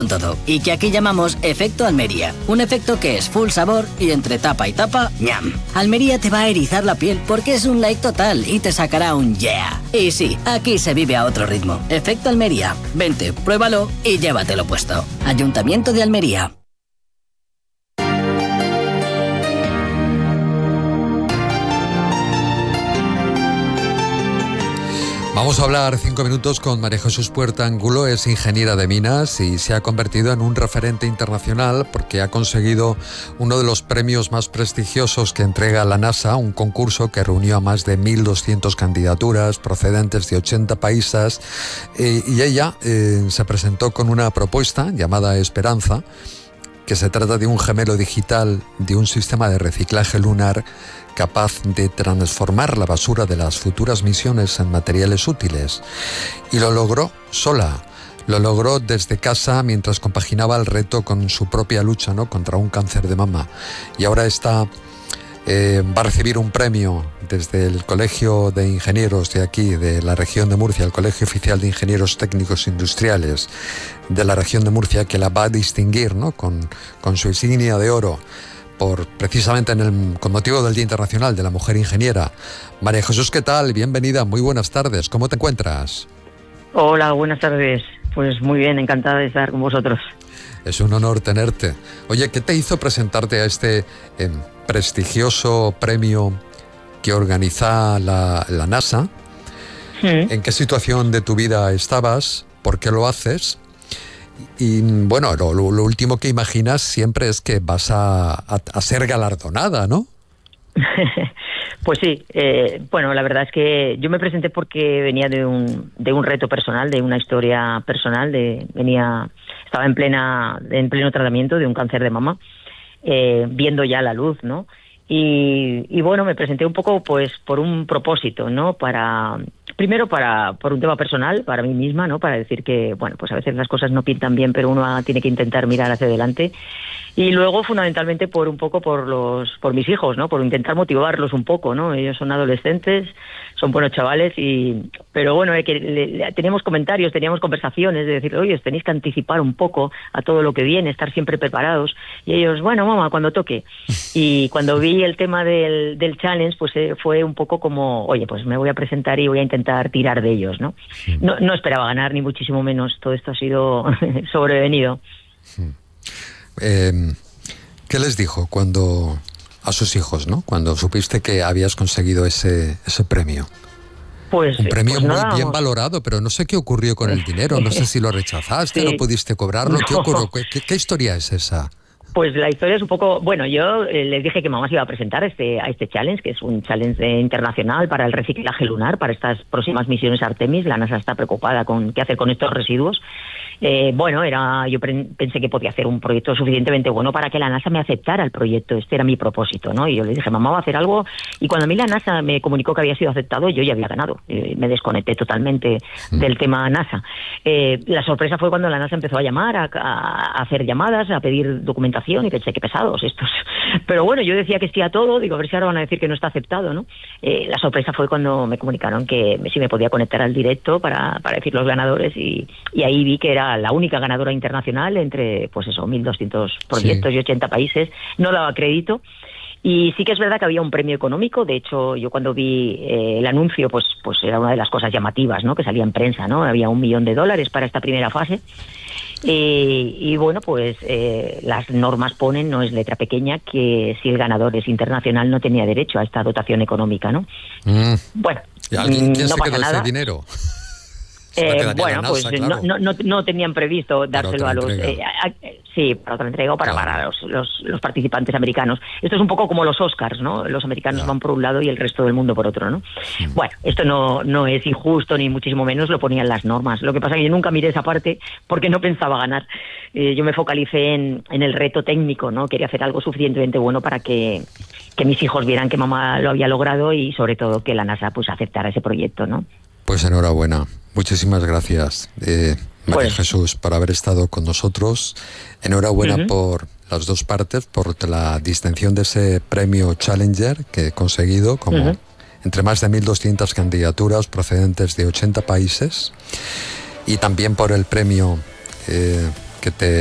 todo, y que aquí llamamos efecto Almería. Un efecto que es full sabor y entre tapa y tapa, ¡ñam! Almería te va a erizar la piel porque es un like total y te sacará un yeah. Y sí, aquí se vive a otro ritmo. Efecto Almería. Vente, pruébalo y llévatelo puesto. Ayuntamiento de Almería. Vamos a hablar 5 minutos con María Jesús Puerta Angulo. Es ingeniera de minas y se ha convertido en un referente internacional porque ha conseguido uno de los premios más prestigiosos que entrega la NASA, un concurso que reunió a más de 1.200 candidaturas procedentes de 80 países, y ella se presentó con una propuesta llamada Esperanza, que se trata de un gemelo digital de un sistema de reciclaje lunar capaz de transformar la basura de las futuras misiones en materiales útiles. Y lo logró sola. Lo logró desde casa mientras compaginaba el reto con su propia lucha, ¿no?, contra un cáncer de mama. Y ahora va a recibir un premio desde el Colegio de Ingenieros de aquí, de la región de Murcia, el Colegio Oficial de Ingenieros Técnicos Industriales de la región de Murcia, que la va a distinguir, ¿no?, con su insignia de oro, precisamente con motivo del Día Internacional de la Mujer Ingeniera. María Jesús, ¿qué tal? Bienvenida, muy buenas tardes. ¿Cómo te encuentras? Hola, buenas tardes. Pues muy bien, encantada de estar con vosotros. Es un honor tenerte. Oye, ¿qué te hizo presentarte a este prestigioso premio que organiza la NASA? ¿En qué situación de tu vida estabas? ¿Por qué lo haces? Y bueno, lo último que imaginas siempre es que vas a ser galardonada, ¿no? Pues sí, bueno, la verdad es que yo me presenté porque venía de un reto personal, de una historia personal, estaba en pleno tratamiento de un cáncer de mama, viendo ya la luz, ¿no? Y bueno, me presenté un poco pues por un propósito, ¿no? Primero por un tema personal, para mí misma, ¿no? Para decir que, bueno, pues a veces las cosas no pintan bien, pero uno tiene que intentar mirar hacia adelante. Y luego, fundamentalmente, por mis hijos, ¿no? Por intentar motivarlos un poco, ¿no? Ellos son adolescentes, son buenos chavales, pero bueno, teníamos comentarios, teníamos conversaciones de decir, oye, tenéis que anticipar un poco a todo lo que viene, estar siempre preparados. Y ellos, bueno, mamá, cuando toque. Y cuando vi el tema del challenge, pues fue un poco como, oye, pues me voy a presentar y voy a intentar tirar de ellos, ¿no? No esperaba ganar, ni muchísimo menos. Todo esto ha sido sobrevenido. ¿Qué les dijo a sus hijos, ¿no?, cuando supiste que habías conseguido ese premio? Pues, un premio pues muy nada, bien valorado, pero no sé qué ocurrió con el dinero. No sé si lo rechazaste, sí. No pudiste cobrarlo. No. ¿Qué ocurrió? ¿Qué historia es esa? Pues la historia es un poco... Bueno, yo les dije que mamá se iba a presentar a este challenge, que es un challenge internacional para el reciclaje lunar, para estas próximas misiones Artemis. La NASA está preocupada con qué hacer con estos residuos. Bueno, yo pensé que podía hacer un proyecto suficientemente bueno para que la NASA me aceptara el proyecto. Este era mi propósito, ¿no? Y yo le dije, mamá, va a hacer algo. Y cuando a mí la NASA me comunicó que había sido aceptado, yo ya había ganado. Me desconecté totalmente del tema NASA. La sorpresa fue cuando la NASA empezó a llamar, a hacer llamadas, a pedir documentación, y pensé, qué pesados estos. Pero bueno, yo decía que sí a todo, digo, a ver si ahora van a decir que no está aceptado, ¿no? La sorpresa fue cuando me comunicaron que si me podía conectar al directo para decir los ganadores, y ahí vi que era la única ganadora internacional entre, pues eso, 1.200 proyectos, sí, y 80 países. No daba crédito. Y sí que es verdad que había un premio económico. De hecho, yo cuando vi el anuncio, pues era una de las cosas llamativas, ¿no?, que salía en prensa, ¿no? Había $1 millón para esta primera fase. Y bueno, pues las normas ponen, no es letra pequeña, que si el ganador es internacional no tenía derecho a esta dotación económica, ¿no? Bueno, ¿quién no se pasa quedó nada. ese dinero? Bueno, NASA, pues claro. no tenían previsto dárselo a los... sí, para otra entrega o para los participantes americanos. Esto es un poco como los Oscars, ¿no? Los americanos van por un lado y el resto del mundo por otro, ¿no? Bueno, esto no es injusto ni muchísimo menos, lo ponían las normas. Lo que pasa es que yo nunca miré esa parte porque no pensaba ganar. Yo me focalicé en el reto técnico, ¿no? Quería hacer algo suficientemente bueno para que mis hijos vieran que mamá lo había logrado y sobre todo que la NASA pues aceptara ese proyecto, ¿no? Pues enhorabuena. Muchísimas gracias, María Jesús, por haber estado con nosotros. Enhorabuena por las dos partes, por la distinción de ese premio Challenger que he conseguido, entre más de 1.200 candidaturas procedentes de 80 países, y también por el premio que te